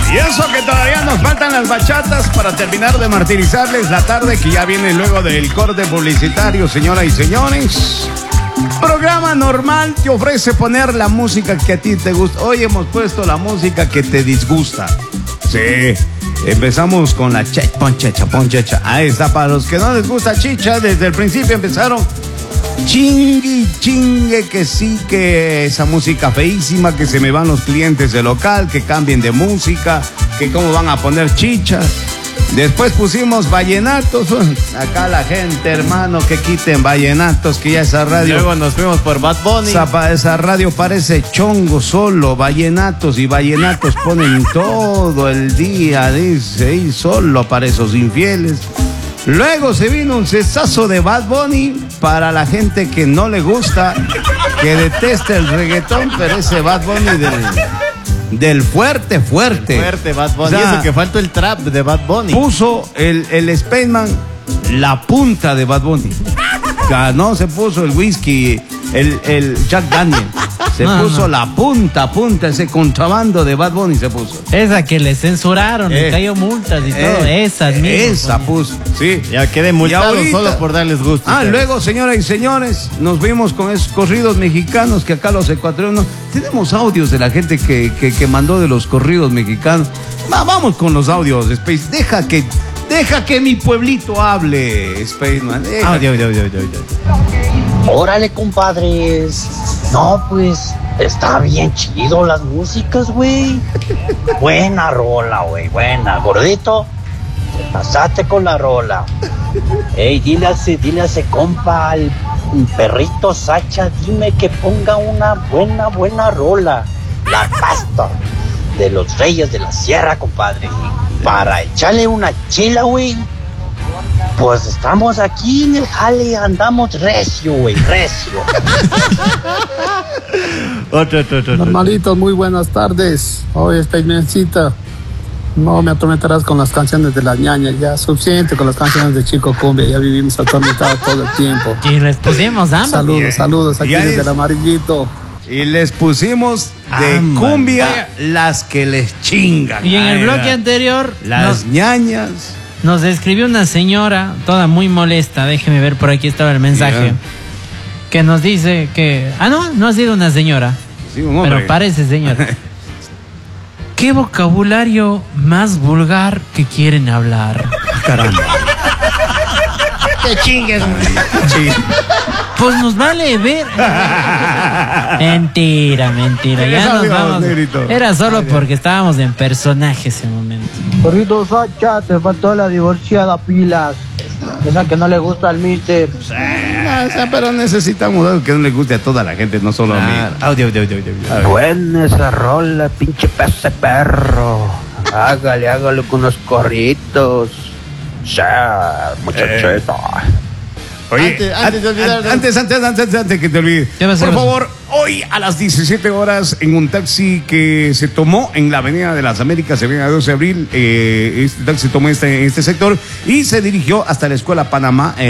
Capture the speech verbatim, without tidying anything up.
Y eso que todavía nos faltan las bachatas para terminar de martirizarles la tarde que ya viene luego del corte publicitario, señoras y señores. Programa normal te ofrece poner la música que a ti te gusta. Hoy hemos puesto la música que te disgusta. Sí, empezamos con la che, ponchecha, ponchecha. Ahí está, para los que no les gusta chicha, desde el principio empezaron chingue, chingue, que sí, que esa música feísima, que se me van los clientes del local, que cambien de música, que cómo van a poner chicha. Después pusimos vallenatos. Acá la gente, hermano, que quiten vallenatos, que ya esa radio. Luego nos fuimos por Bad Bunny. Esa, esa radio parece chongo solo, vallenatos y vallenatos ponen todo el día, dice, y solo para esos infieles. Luego se vino un cesazo de Bad Bunny para la gente que no le gusta, que detesta el reggaetón, pero ese Bad Bunny del... Del fuerte, fuerte. El fuerte, Bad Bunny. O sea, y eso que falta el trap de Bad Bunny. Puso el, el Spaceman la punta de Bad Bunny. No se puso el whisky, el, el Jack Daniel. Se no, puso no. la punta, punta, ese contrabando de Bad Bunny se puso. Esa que le censuraron, eh, le cayó multas y eh, todo. Esas mismas. Esa puso, sí. Ya quedé multado solo por darles gusto. Ah, pero. Luego, señoras y señores, nos vimos con esos corridos mexicanos que acá los ecuatorianos. Tenemos audios de la gente que, que, que mandó de los corridos mexicanos. Va, vamos con los audios, Space. Deja que, deja que mi pueblito hable, Spaceman. Audio, audio, audio, audio, audio. Órale, compadres. No, pues, está bien chido las músicas, güey. Buena rola, güey, buena. Gordito, te pasaste con la rola. Ey, dile a ese, dile a ese compa, al perrito Sacha, dime que ponga una buena, buena rola. La pasta de los Reyes de la Sierra, compadre. Para echarle una chela, güey. Pues estamos aquí en el jale, andamos recio, güey, recio. Otro, otro, otro. Normalitos, muy buenas tardes. Oye, Spacemencita, no me atormentarás con las canciones de las ñañas, ya suficiente con las canciones de Chico Cumbia, ya vivimos atormentados todo el tiempo. Y les pusimos ambos. Saludos, yeah. saludos aquí yeah, desde es... el Amarillito. Y les pusimos de ah, cumbia man. las que les chingan. Y en el bloque anterior, las nos, ñañas. Nos escribió una señora, toda muy molesta, déjeme ver, por aquí estaba el mensaje, yeah. que nos dice que... Ah, no, no ha sido una señora, sí, un hombre. Pero parece señora. ¿Qué vocabulario más vulgar que quieren hablar? Caramba. ¡Qué chingues! Sí. Pues nos vale ver. Mentira, mentira. Ya nos vamos. Era solo porque estábamos en personaje ese momento. Corrido Sacha, te faltó la divorciada pilas. Esa que no le gusta al mister. Sí, no, pero necesitamos algo que no le guste a toda la gente, no solo ah, a mí. Audio, audio, audio, audio. Buena esa rola, pinche pese perro. Hágale, hágale con unos corritos. Ya, muchachita. Eh. Oye, antes, antes, de olvidar, antes, antes, antes, antes que te olvides, por favor, hoy a las diecisiete horas en un taxi que se tomó en la Avenida de las Américas, Avenida doce de abril, eh, este taxi tomó este, este sector y se dirigió hasta la Escuela Panamá. Eh,